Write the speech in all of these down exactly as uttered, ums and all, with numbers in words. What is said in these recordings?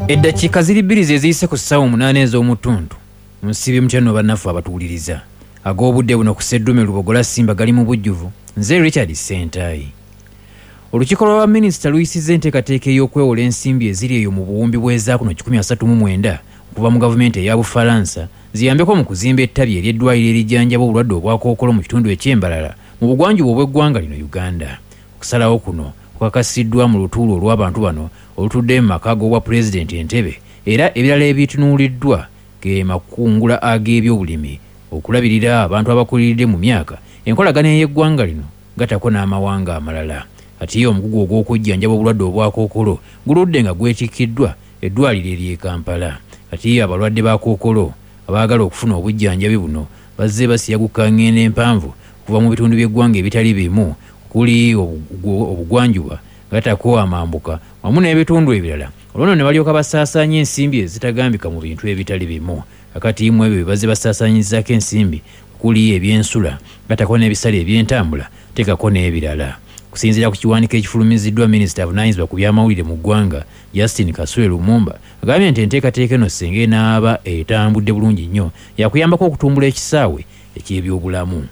Eddakiika ziri bbiri ze ziyise ku ssaawa omunaana ez'omutundu musibe mutano bannafu abatuwuliriza ag'obudde buno ku Sseddume Lubogola Simba gali mu bujjuvu nze Richard Sentayi. Olukiiko lwa baminisita luyisizza enteekateeka ey'okwewola ensimbi eziri eyo mu buwumbi bw'eza kuno kikumi asatu mu mwenda okuva mu gavumenti eya Bufalansa ziyambeko mu kuzimba ettabi ery'eddwaliro erijjanjaba obulwadde obwakookolo mu kitundu eky'Embalala mu bugwanjuba obw'eggwanga lino Uganda. Okusalawo kuno kwakasiddwa mu lutuulo olw'abantu bano olutudde mu maka g'obwa pulezidenti Entebbe era ebirala ebitunuuliddwa ge makungula ag'ebyobulimi okulabirira abantu abakuliridde mu myaka enkolagana y'eggwanga lino gatako n'amawanga amalala. Ati omugugu ogw'okujjanjaba obulwadde obwakookolo guludde nga gwetikkiddwa eddwaliro ery'e Kampala. Ati abalwadde ba kookolo abaagala okufuna obujjanjabi buno bazze basiyaguka ng'enda empanvu kuva mu bitundu by'eggwanga ebitali bimu kuli obugwanjuba gatako amambuka wamu n'ebitundu ebirala olwono ne balyoka basaasaanya ensimbi ezitagambika mu bintu ebitali bimu. Akati mu ebyo bazze basaasaanyizaako ensimbi kuli ebyensula gatako n'ebisale eby'entambula tekako n'ebirala. Kusinziira ku kiwaaniko ekifulumiziddwa minisita avunaanyizibwa ku byamawulire mu ggwanga Justin Kasule Lumumba agambye nti enteekateeka eno singa enaaba etambudde bulungi nnyo yakuyambako okutumbula ekisaawe eky'ebyobulamu.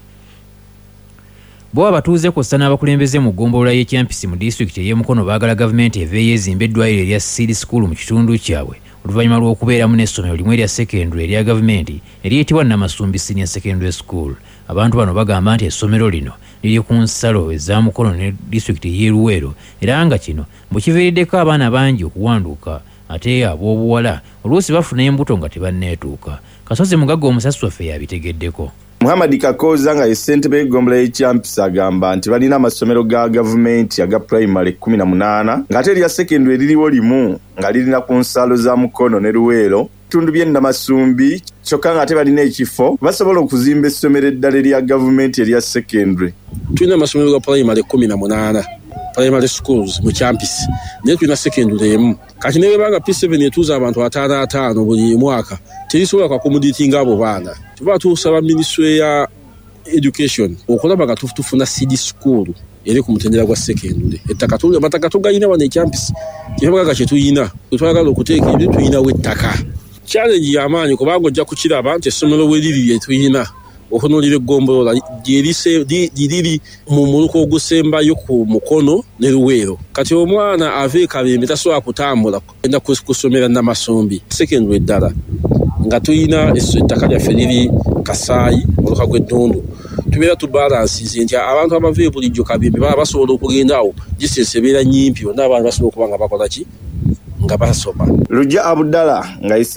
Bo abatuuze kw'ossa n'abakulembeze mu ggombolola y'Ekyampisi mu disitulikiti ey'e Mukono baagala gavumenti eveeyo ezimba eddwaliro erya Seed School mu kitundu kyabwe oluvannyuma lw'okubeeramu n'essomero limu erya sekendule erya gavumenti eriyitibwa Namasumbi Senior Secondary School. Abantu bano bagamba nti essomero lino liri ku nsalo eza Mukono ne disitulikiti y'e Luweero era nga kino bwe kiviiriddeko abaana bangi okuwanduka ate ab'obuwala oluusi bafuna embuto nga tebanneetuuka. Kasozi Mugagga omusasi waffe yabitegeddeko. Muhammad Kakoza nga ye ssentebe w'eggombolola y'Ekyampisi agamba nti balina amasomero ga gavumenti aga primary kumi na munaana ng'ate erya sekendule eririwo limu nga lirina ku nsalo za Mukono ne Luweero bitundu by'e Namasumbi kyokka ng'ate balina ekifo basobola okuzimba essomero eddala erya gavumenti erya sekendule. Tulina amasomero ga primary kumi na munaana primary schools mu Kyampisi naye tulina sekendule emu kati ne bwebanga P seven etuuza abantu ataano ataano buli mwaka terisobola kwakomuditinga abo baana. Tuba tusaba Ministry ya Education okulaba nga tufuna Seed School eri ku mutendera gwa sekendule. Ettaka tulina amataka tugalina wano e Kyampisi kibaga kye tuyina twagala okuteeka ebyo tuyina wettaka. Challenge y'amaanyi kubanga ojja kukiraba nti essomero we liri lye tuyina okunulira eggombolola liri mu muluko ogusembayo ku Mukono ne Luweero. Kati omwana ave e Kabembe tasobola kutambula enda kusomera Namasumbi sekendule ddala nga tuyina ettaka lyaffe liri Kasaayi oluka gw'eddundu. Tubeera tubalansize nti abantu abava e bulijjo Kabembe baba basobola okugendawo distance ebeera nnyimpi bonna abantu basobola okuba nga bakola ki nga basoma. Lujja Abdallah nga